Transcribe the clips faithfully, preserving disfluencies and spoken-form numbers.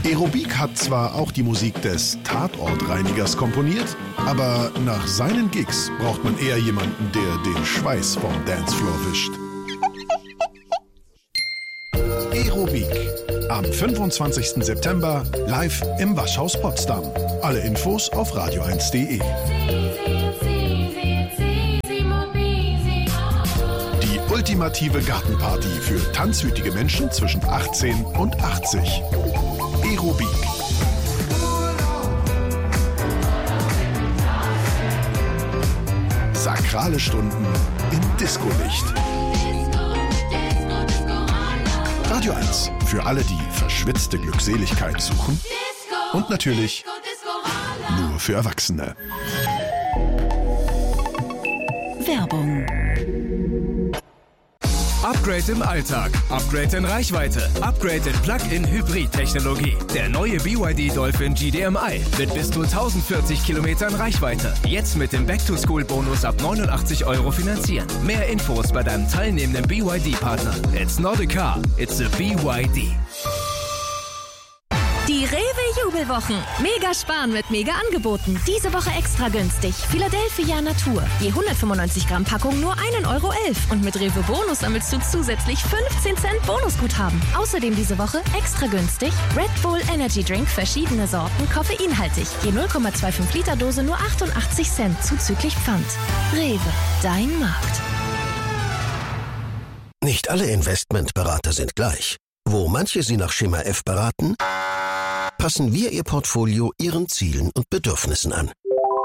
Aerobik hat zwar auch die Musik des Tatortreinigers komponiert, aber nach seinen Gigs braucht man eher jemanden, der den Schweiß vom Dancefloor wischt. Aerobik. Am fünfundzwanzigsten September live im Waschhaus Potsdam. Alle Infos auf radio eins punkt de. Die ultimative Gartenparty für tanzwütige Menschen zwischen achtzehn und achtzig. Aerobik. Sakrale Stunden im Disco-Licht. Radio eins für alle, die verschwitzte Glückseligkeit suchen. Und natürlich nur für Erwachsene. Werbung. Upgrade im Alltag, Upgrade in Reichweite, Upgrade in Plug-in-Hybrid-Technologie. Der neue B Y D Dolphin G D M I mit bis zu tausendvierzig Kilometern Reichweite. Jetzt mit dem Back-to-School-Bonus ab neunundachtzig Euro finanzieren. Mehr Infos bei deinem teilnehmenden B Y D-Partner. It's not a car, it's a B Y D. Die Rewe-Jubelwochen. Mega sparen mit Mega-Angeboten. Diese Woche extra günstig. Philadelphia Natur. Je hundertfünfundneunzig Gramm Packung nur ein Euro elf. Und mit Rewe Bonus sammelst du zusätzlich fünfzehn Cent Bonusguthaben. Außerdem diese Woche extra günstig Red Bull Energy Drink, verschiedene Sorten, koffeinhaltig. Je null Komma fünfundzwanzig Liter Dose nur achtundachtzig Cent zuzüglich Pfand. Rewe, dein Markt. Nicht alle Investmentberater sind gleich. Wo manche Sie nach Schema F beraten, passen wir Ihr Portfolio Ihren Zielen und Bedürfnissen an.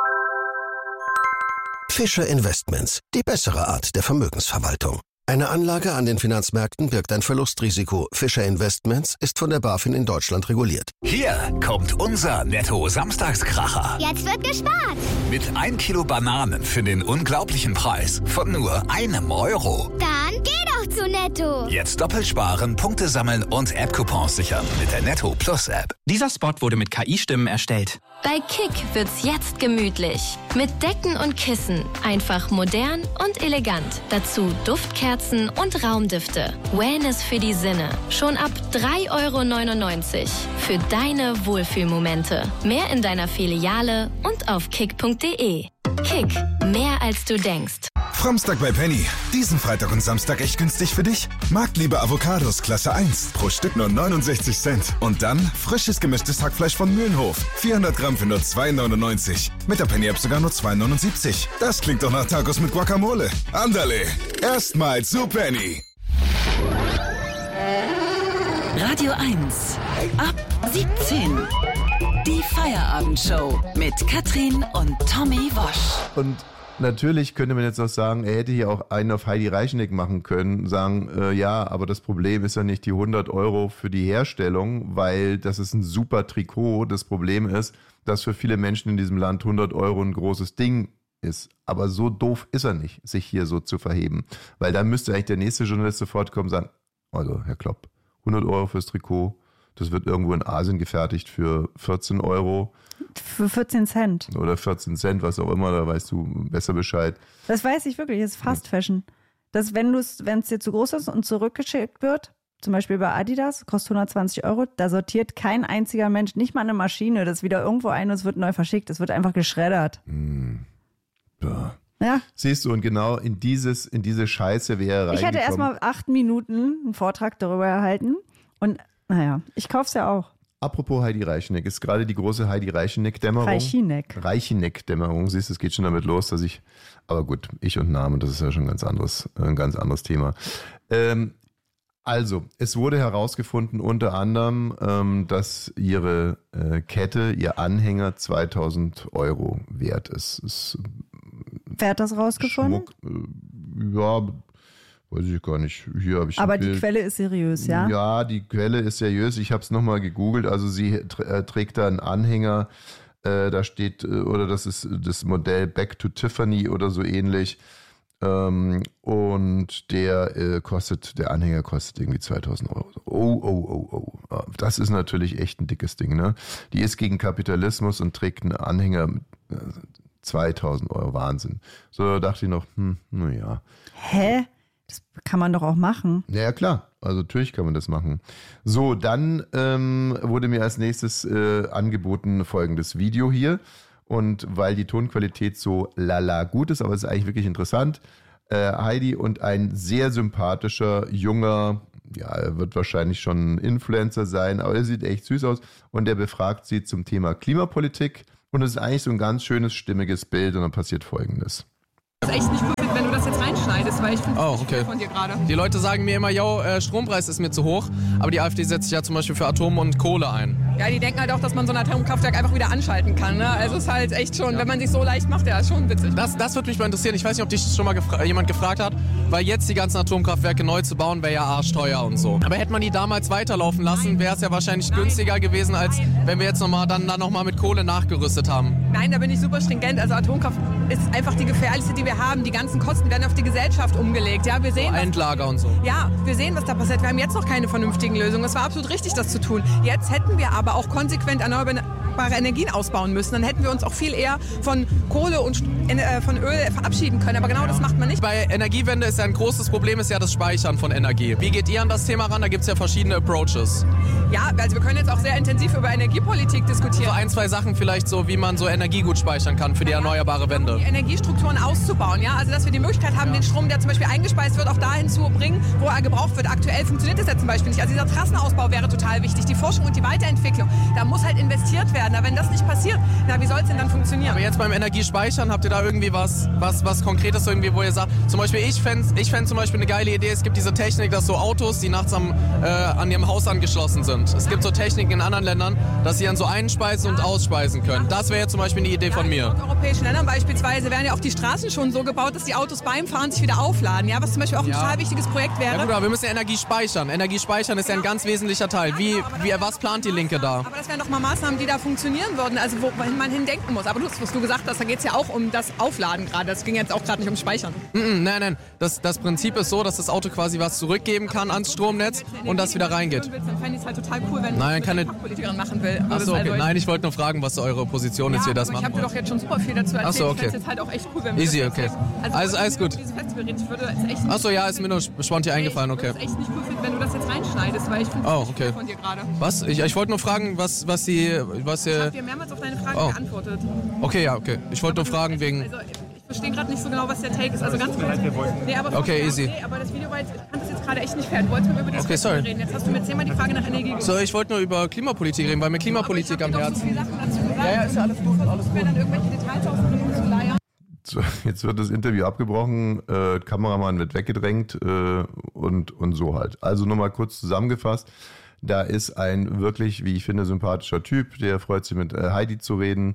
Fischer Investments, die bessere Art der Vermögensverwaltung. Eine Anlage an den Finanzmärkten birgt ein Verlustrisiko. Fischer Investments ist von der BaFin in Deutschland reguliert. Hier kommt unser Netto-Samstagskracher. Jetzt wird gespart. Mit ein Kilo Bananen für den unglaublichen Preis von nur einem Euro. Dann geh doch zu Netto. Jetzt doppelt sparen, Punkte sammeln und App-Coupons sichern mit der Netto Plus App. Dieser Spot wurde mit K I-Stimmen erstellt. Bei Kick wird's jetzt gemütlich. Mit Decken und Kissen. Einfach modern und elegant. Dazu Duftkerzen und Raumdüfte. Wellness für die Sinne. Schon ab drei Euro neunundneunzig. Für deine Wohlfühlmomente. Mehr in deiner Filiale und auf kick punkt de. Kick. Mehr als du denkst. Fromstag bei Penny. Diesen Freitag und Samstag echt günstig für dich? Marktliebe Avocados Klasse eins. Pro Stück nur neunundsechzig Cent. Und dann frisches gemischtes Hackfleisch von Mühlenhof. vierhundert Gramm für nur zwei neunundneunzig. Mit der Penny-App sogar nur zwei neunundsiebzig. Das klingt doch nach Tacos mit Guacamole. Andale. Erstmal zu Penny. Radio eins. Ab siebzehn. Die Feierabendshow mit Katrin und Tommy Wosch. Und natürlich könnte man jetzt auch sagen, er hätte hier auch einen auf Heidi Reichneck machen können, sagen, äh, ja, aber das Problem ist ja nicht die hundert Euro für die Herstellung, weil das ist ein super Trikot. Das Problem ist, dass für viele Menschen in diesem Land hundert Euro ein großes Ding ist. Aber so doof ist er nicht, sich hier so zu verheben. Weil dann müsste eigentlich der nächste Journalist sofort kommen und sagen, also Herr Klopp, hundert Euro fürs Trikot, das wird irgendwo in Asien gefertigt für vierzehn Euro. Für vierzehn Cent. Oder vierzehn Cent, was auch immer, da weißt du besser Bescheid. Das weiß ich wirklich, das ist Fast Fashion. Dass wenn es dir zu groß ist und zurückgeschickt wird, zum Beispiel bei Adidas, kostet hundertzwanzig Euro, da sortiert kein einziger Mensch, nicht mal eine Maschine, das wieder irgendwo ein und es wird neu verschickt. Es wird einfach geschreddert. Hm. Ja. Ja. Siehst du, und genau in dieses, in diese Scheiße wäre er Ich hatte erst mal acht Minuten einen Vortrag darüber erhalten und naja, ich kauf's ja auch. Apropos Heidi Reicheneck, ist gerade die große Heidi Reicheneck-Dämmerung. Reicheneck. Reicheneck-Dämmerung, siehst du, es geht schon damit los, dass ich, aber gut, ich und Namen, das ist ja schon ein ganz anderes, ein ganz anderes Thema. Ähm, also, es wurde herausgefunden unter anderem, ähm, dass ihre äh, Kette, ihr Anhänger zweitausend Euro wert ist. ist Wer hat das rausgefunden? Schmuck, äh, ja, weiß ich gar nicht. Hier habe ich Aber die Quelle ist seriös, ja? Ja, die Quelle ist seriös. Ich habe es nochmal gegoogelt. Also sie äh, trägt da einen Anhänger. Äh, da steht, äh, oder das ist das Modell Back to Tiffany oder so ähnlich. Ähm, und der äh, kostet, der Anhänger kostet irgendwie zweitausend Euro. Oh, oh, oh, oh. Das ist natürlich echt ein dickes Ding, ne? Die ist gegen Kapitalismus und trägt einen Anhänger mit äh, zweitausend Euro. Wahnsinn. So, da dachte ich noch, hm, naja. Hä? Das kann man doch auch machen. Ja, klar. also natürlich kann man das machen. So, dann ähm, wurde mir als nächstes äh, angeboten folgendes Video hier. Und weil die Tonqualität so lala gut ist, aber es ist eigentlich wirklich interessant, äh, Heidi und ein sehr sympathischer, junger, ja, er wird wahrscheinlich schon Influencer sein, aber er sieht echt süß aus und er befragt sie zum Thema Klimapolitik und es ist eigentlich so ein ganz schönes, stimmiges Bild und dann passiert Folgendes. Das ist echt nicht gut, wenn du das jetzt reinschneidest, weil ich finde oh, das okay. von dir gerade. Die Leute sagen mir immer, yo, äh, Strompreis ist mir zu hoch, aber die AfD setzt sich ja zum Beispiel für Atom und Kohle ein. Ja, die denken halt auch, dass man so ein Atomkraftwerk einfach wieder anschalten kann. Ne? Also es ist halt echt schon, ja. wenn man sich so leicht macht, ja, ist schon witzig. Das, das würde mich mal interessieren. Ich weiß nicht, ob dich schon mal gefra- jemand gefragt hat, weil jetzt die ganzen Atomkraftwerke neu zu bauen, wäre ja arschteuer und so. Aber hätte man die damals weiterlaufen lassen, wäre es ja wahrscheinlich Nein. günstiger gewesen, als Nein. wenn wir jetzt nochmal dann, dann nochmal mit Kohle nachgerüstet haben. Nein, da bin ich super stringent. Also Atomkraft ist einfach die gefährlichste, die wir haben. Die ganzen Kosten werden auf die Gesellschaft umgelegt. Ja, wir sehen, so Endlager und so. Ja, wir sehen, was da passiert. Wir haben jetzt noch keine vernünftigen Lösungen. Es war absolut richtig, das zu tun. Jetzt hätten wir aber auch konsequent erneuerbare Energien ausbauen müssen. Dann hätten wir uns auch viel eher von Kohle und äh, von Öl verabschieden können. Aber genau ja. das macht man nicht. Bei Energiewende ist ja ein großes Problem, ist ja das Speichern von Energie. Wie geht ihr an das Thema ran? Da gibt es ja verschiedene Approaches. Ja, also wir können jetzt auch sehr intensiv über Energiepolitik diskutieren. So ein, zwei Sachen vielleicht so, wie man so Energie gut speichern kann für die ja, erneuerbare Wende. Die Energiestrukturen auszubauen, ja. Also dass wir die Möglichkeit haben, ja. den Strom, der zum Beispiel eingespeist wird, auch dahin zu bringen, wo er gebraucht wird. Aktuell funktioniert das ja zum Beispiel nicht. Also dieser Trassenausbau wäre total wichtig. Die Forschung und die Weiterentwicklung. Da muss halt investiert werden. Aber wenn das nicht passiert, na, wie soll es denn dann funktionieren? Aber jetzt beim Energiespeichern, habt ihr da irgendwie was, was, was Konkretes irgendwie, wo ihr sagt, zum Beispiel ich fände ich fänd zum Beispiel eine geile Idee, es gibt diese Technik, dass so Autos, die nachts am, äh, an ihrem Haus angeschlossen sind. Es gibt so Techniken in anderen Ländern, dass sie dann so einspeisen und ausspeisen können. Das wäre jetzt zum Beispiel eine Idee ja, von mir. In europäischen Ländern beispielsweise werden ja auch die Straßen schon so gebaut, dass die Autos beim Fahren sich wieder aufladen. Ja, was zum Beispiel auch ein ja. total wichtiges Projekt wäre. Ja gut, aber wir müssen ja Energie speichern. Energie speichern ist ja ein ganz wesentlicher Teil. Wie, wie, was plant die Linke da? Aber das wären doch mal Maßnahmen, die da funktionieren würden, also wo man hindenken muss. Aber du, was du gesagt hast, da geht es ja auch um das Aufladen gerade. Das ging jetzt auch gerade nicht ums Speichern. Mm-mm, nein, nein. Das, das Prinzip ist so, dass das Auto quasi was zurückgeben kann ans Stromnetz und das wieder reingeht. Dann fände ich es halt total cool, wenn nein, das eine Fachpolitikerin machen will. Achso, okay. Nein, ich wollte nur fragen, was eure Position ist, ja, wie ihr das macht. machen Ich habe dir doch jetzt schon super viel dazu erzählt. Achso, okay. Ich fände es jetzt halt auch echt cool, wenn wir Easy, das okay. Also, alles, alles gut. Achso, ja, ist mir nur spontan eingefallen, okay. Ich würde es echt nicht cool finden, wenn du das jetzt reinschneidest, weil ich finde oh, das okay. von dir gerade. Was? Ich, ich wollte nur fragen, was, was sie... Was ich habe dir mehrmals auf deine Frage oh. geantwortet. Okay, ja, okay. Ich wollte nur fragen also, wegen... Also, ich verstehe gerade nicht so genau, was der Take ist. Also ganz kurz. Nee, aber okay, easy. Nee, aber das Video war jetzt, ich fand das jetzt gerade echt nicht fair. Du wolltest mir über die okay, sorry. reden. Jetzt hast du mir zehnmal die Frage nach Energie gegeben. So, ich wollte nur über Klimapolitik reden, weil mir Klimapolitik am Herzen. So viele Sachen dazu gesagt. Ja, ja, ist ja alles gut, alles gut. Mir dann irgendwelche Details ausdrücken zu leiern. So, jetzt wird das Interview abgebrochen, äh, Kameramann wird weggedrängt äh, und, und so halt. Also nochmal kurz zusammengefasst. Da ist ein wirklich, wie ich finde, sympathischer Typ, der freut sich mit äh, Heidi zu reden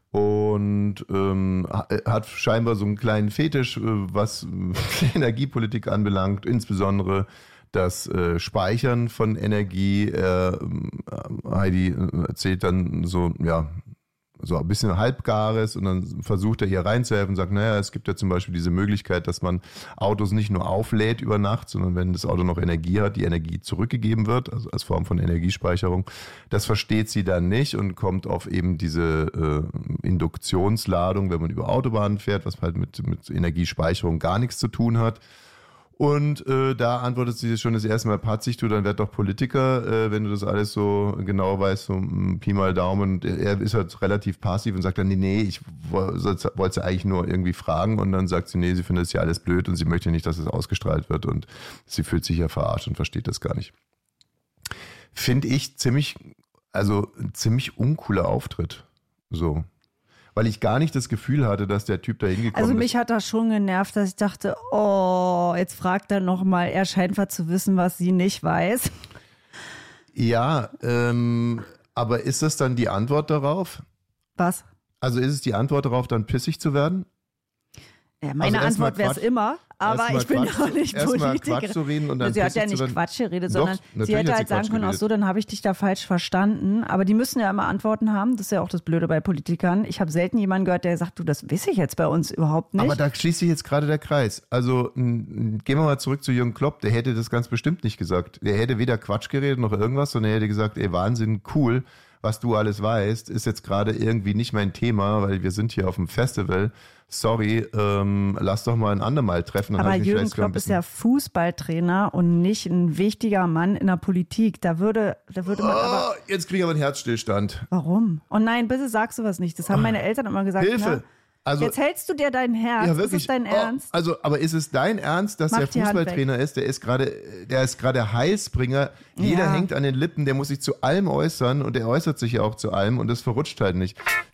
und ähm, hat scheinbar so einen kleinen Fetisch, äh, was Energiepolitik anbelangt, insbesondere das äh, Speichern von Energie. Äh, Heidi erzählt dann so, ja, so ein bisschen Halbgares und dann versucht er ihr reinzuhelfen und sagt, naja, es gibt ja zum Beispiel diese Möglichkeit, dass man Autos nicht nur auflädt über Nacht, sondern wenn das Auto noch Energie hat, die Energie zurückgegeben wird, also als Form von Energiespeicherung. Das versteht sie dann nicht und kommt auf eben diese äh, Induktionsladung, wenn man über Autobahnen fährt, was halt mit, mit Energiespeicherung gar nichts zu tun hat. Und äh, da antwortet sie schon das erste Mal, patzig, du, dann werd doch Politiker, äh, wenn du das alles so genau weißt, so m, Pi mal Daumen. Und er ist halt relativ passiv und sagt dann, nee, nee, ich wollte sie eigentlich nur irgendwie fragen. Und dann sagt sie, nee, sie findet es ja alles blöd und sie möchte nicht, dass es ausgestrahlt wird. Und sie fühlt sich ja verarscht und versteht das gar nicht. Finde ich ziemlich, also ein ziemlich uncooler Auftritt. So. Weil ich gar nicht das Gefühl hatte, dass der Typ da hingekommen ist. Also mich hat das schon genervt, dass ich dachte, oh, jetzt fragt er nochmal, er scheint was zu wissen, was sie nicht weiß. Ja, ähm, aber ist das dann die Antwort darauf? Was? Also ist es die Antwort darauf, dann pissig zu werden? Ja, meine also Antwort wäre es immer, aber ich bin doch nicht Politikerin. Und dann sie hat ja nicht Quatsch geredet, sondern doch, sie hätte halt sagen können, ach so, dann habe ich dich da falsch verstanden. Aber die müssen ja immer Antworten haben, das ist ja auch das Blöde bei Politikern. Ich habe selten jemanden gehört, der sagt, du, das weiß ich jetzt bei uns überhaupt nicht. Aber da schließt sich jetzt gerade der Kreis. Also gehen wir mal zurück zu Jürgen Klopp, der hätte das ganz bestimmt nicht gesagt. Der hätte weder Quatsch geredet noch irgendwas, sondern er hätte gesagt, ey, Wahnsinn, cool. was du alles weißt, ist jetzt gerade irgendwie nicht mein Thema, weil wir sind hier auf dem Festival. Sorry, ähm, lass doch mal ein andermal treffen. Dann aber ich Jürgen Klopp ist ja Fußballtrainer und nicht ein wichtiger Mann in der Politik. Da würde, da würde man oh, aber... Jetzt kriege ich aber einen Herzstillstand. Warum? Oh nein, bitte sag sowas nicht. Das haben meine Eltern immer gesagt. Hilfe! Na, also, jetzt hältst du dir dein Herz. Ja, wirklich. Ist es dein oh, Ernst? Also, aber ist es dein Ernst, dass Mach der die Hand Fußballtrainer ist? Der ist gerade, der ist gerade Heilsbringer. Jeder Ja. hängt an den Lippen, der muss sich zu allem äußern und der äußert sich ja auch zu allem und das verrutscht halt nicht.